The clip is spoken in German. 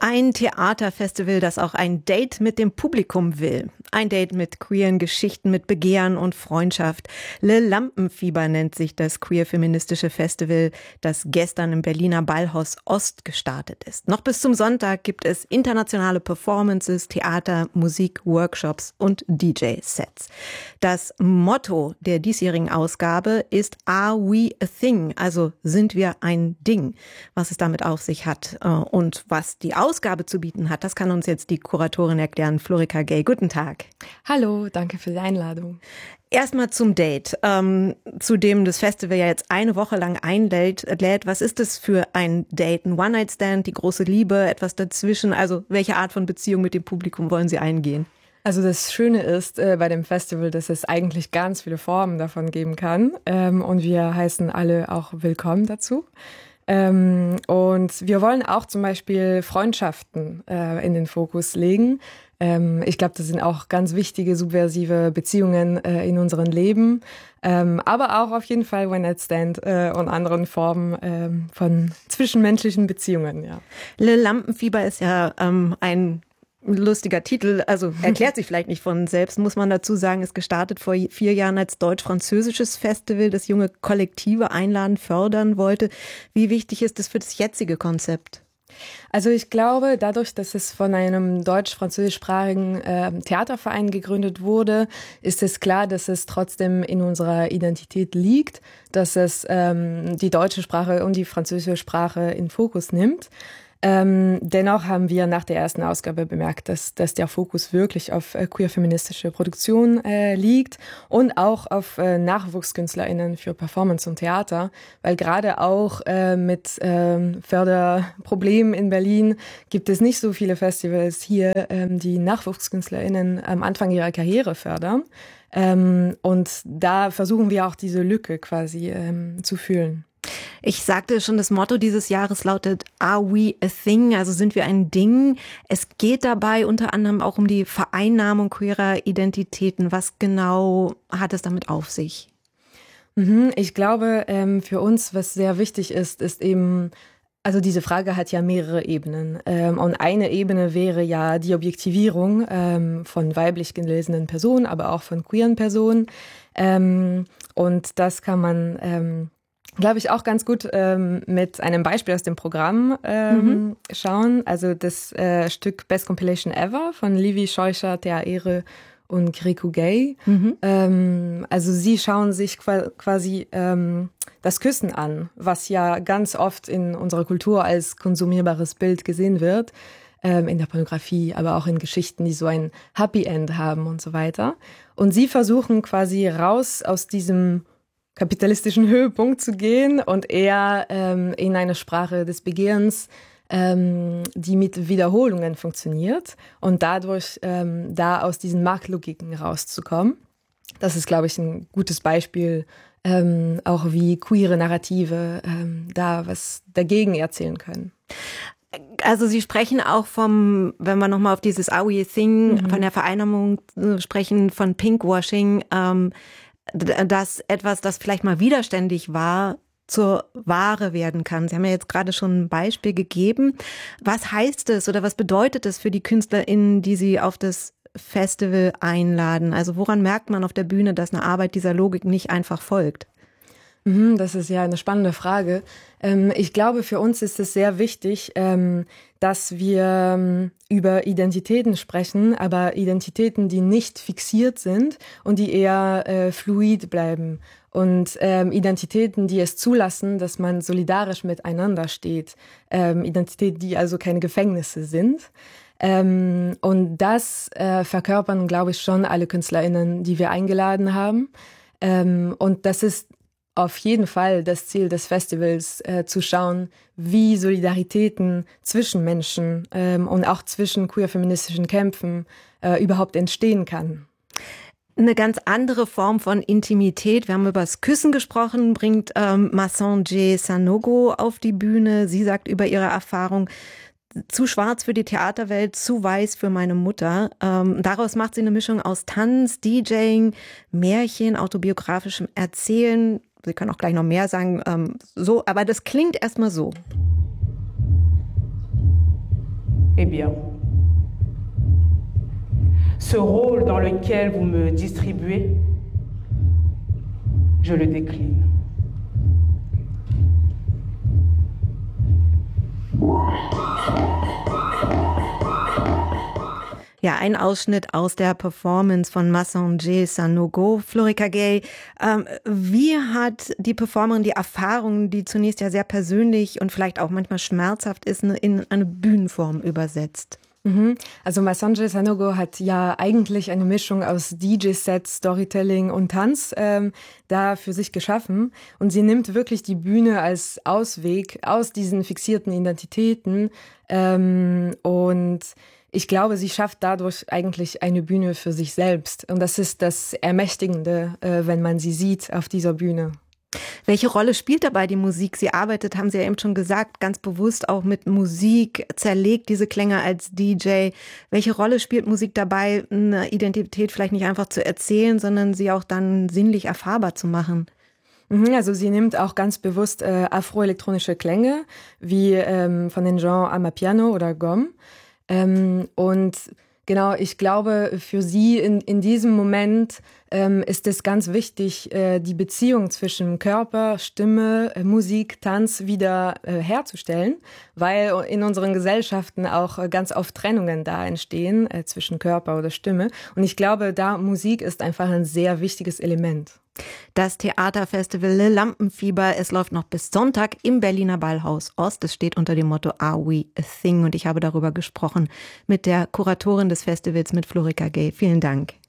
Ein Theaterfestival, das auch ein Date mit dem Publikum will. Ein Date mit queeren Geschichten, mit Begehren und Freundschaft. Le Lampenfieber nennt sich das queer-feministische Festival, das gestern im Berliner Ballhaus Ost gestartet ist. Noch bis zum Sonntag gibt es internationale Performances, Theater, Musik, Workshops und DJ-Sets. Das Motto der diesjährigen Ausgabe ist Are We a Thing? Also sind wir ein Ding? Was es damit auf sich hat und was die Ausgabe zu bieten hat, das kann uns jetzt die Kuratorin erklären, Florika Gay. Guten Tag. Hallo, danke für die Einladung. Erstmal zum Date, zu dem das Festival ja jetzt eine Woche lang einlädt. Was ist das für ein Date? Ein One-Night-Stand, die große Liebe, etwas dazwischen? Also welche Art von Beziehung mit dem Publikum wollen Sie eingehen? Also das Schöne ist bei dem Festival, dass es eigentlich ganz viele Formen davon geben kann. Und wir heißen alle auch willkommen dazu. Und wir wollen auch zum Beispiel Freundschaften in den Fokus legen. Ich glaube, das sind auch ganz wichtige subversive Beziehungen in unserem Leben, aber auch auf jeden Fall One-Night-Stand und anderen Formen von zwischenmenschlichen Beziehungen. Ja. Le Lampenfieber ist ja ein lustiger Titel, also erklärt sich vielleicht nicht von selbst, muss man dazu sagen, ist gestartet vor 4 Jahren als deutsch-französisches Festival, das junge Kollektive einladen, fördern wollte. Wie wichtig ist das für das jetzige Konzept? Also ich glaube, dadurch, dass es von einem deutsch-französischsprachigen Theaterverein gegründet wurde, ist es klar, dass es trotzdem in unserer Identität liegt, dass es die deutsche Sprache und die französische Sprache in Fokus nimmt. Dennoch haben wir nach der ersten Ausgabe bemerkt, dass der Fokus wirklich auf queer-feministische Produktion liegt und auch auf NachwuchskünstlerInnen für Performance und Theater, weil gerade auch mit Förderproblemen in Berlin gibt es nicht so viele Festivals hier, die NachwuchskünstlerInnen am Anfang ihrer Karriere fördern. Und da versuchen wir auch diese Lücke quasi zu füllen. Ich sagte schon, das Motto dieses Jahres lautet Are we a thing? Also sind wir ein Ding? Es geht dabei unter anderem auch um die Vereinnahmung queerer Identitäten. Was genau hat es damit auf sich? Ich glaube, für uns, was sehr wichtig ist, ist eben, also diese Frage hat ja mehrere Ebenen. Und eine Ebene wäre ja die Objektivierung von weiblich gelesenen Personen, aber auch von queeren Personen. Und das kann man glaube ich, auch ganz gut mit einem Beispiel aus dem Programm schauen. Also das Stück Best Compilation Ever von Livy Scheucher, Thea Ehre und Griku Gay. Also sie schauen sich quasi das Küssen an, was ja ganz oft in unserer Kultur als konsumierbares Bild gesehen wird. In der Pornografie, aber auch in Geschichten, die so ein Happy End haben und so weiter. Und sie versuchen quasi raus aus diesem kapitalistischen Höhepunkt zu gehen und eher in eine Sprache des Begehrens, die mit Wiederholungen funktioniert und dadurch da aus diesen Marktlogiken rauszukommen. Das ist, glaube ich, ein gutes Beispiel, auch wie queere Narrative da was dagegen erzählen können. Also Sie sprechen auch wenn wir nochmal auf dieses Are We a Thing, von der Vereinnahmung sprechen, von Pinkwashing, dass etwas, das vielleicht mal widerständig war, zur Ware werden kann. Sie haben ja jetzt gerade schon ein Beispiel gegeben. Was heißt es oder was bedeutet es für die KünstlerInnen, die Sie auf das Festival einladen? Also woran merkt man auf der Bühne, dass eine Arbeit dieser Logik nicht einfach folgt? Das ist ja eine spannende Frage. Ich glaube, für uns ist es sehr wichtig, dass wir über Identitäten sprechen, aber Identitäten, die nicht fixiert sind und die eher fluid bleiben. Und Identitäten, die es zulassen, dass man solidarisch miteinander steht. Identitäten, die also keine Gefängnisse sind. Und das verkörpern, glaube ich, schon alle KünstlerInnen, die wir eingeladen haben. Und das ist auf jeden Fall das Ziel des Festivals, zu schauen, wie Solidaritäten zwischen Menschen und auch zwischen queer-feministischen Kämpfen überhaupt entstehen kann. Eine ganz andere Form von Intimität. Wir haben über das Küssen gesprochen, bringt Masson-J. Sanogo auf die Bühne. Sie sagt über ihre Erfahrung, zu schwarz für die Theaterwelt, zu weiß für meine Mutter. Daraus macht sie eine Mischung aus Tanz, DJing, Märchen, autobiografischem Erzählen. Sie können auch gleich noch mehr sagen, aber das klingt erstmal so. Eh bien, ce rôle dans lequel vous me distribuez, je le décline. Ja, ein Ausschnitt aus der Performance von Massanger Sanogo. Florika Gay, wie hat die Performerin die Erfahrung, die zunächst ja sehr persönlich und vielleicht auch manchmal schmerzhaft ist, in eine Bühnenform übersetzt? Also Massanger Sanogo hat ja eigentlich eine Mischung aus DJ-Set, Storytelling und Tanz da für sich geschaffen. Und sie nimmt wirklich die Bühne als Ausweg aus diesen fixierten Identitäten. Und ich glaube, sie schafft dadurch eigentlich eine Bühne für sich selbst. Und das ist das Ermächtigende, wenn man sie sieht auf dieser Bühne. Welche Rolle spielt dabei die Musik? Sie arbeitet, haben Sie ja eben schon gesagt, ganz bewusst auch mit Musik, zerlegt diese Klänge als DJ. Welche Rolle spielt Musik dabei, eine Identität vielleicht nicht einfach zu erzählen, sondern sie auch dann sinnlich erfahrbar zu machen? Also sie nimmt auch ganz bewusst afroelektronische Klänge, wie von den Genres Amapiano oder Gom. Und genau, ich glaube, für sie in diesem Moment ist es ganz wichtig, die Beziehung zwischen Körper, Stimme, Musik, Tanz wieder herzustellen, weil in unseren Gesellschaften auch ganz oft Trennungen da entstehen zwischen Körper oder Stimme. Und ich glaube, da Musik ist einfach ein sehr wichtiges Element. Das Theaterfestival Le Lampenfieber, es läuft noch bis Sonntag im Berliner Ballhaus Ost. Es steht unter dem Motto Are We a Thing? Und ich habe darüber gesprochen mit der Kuratorin des Festivals, mit Florika Gay. Vielen Dank.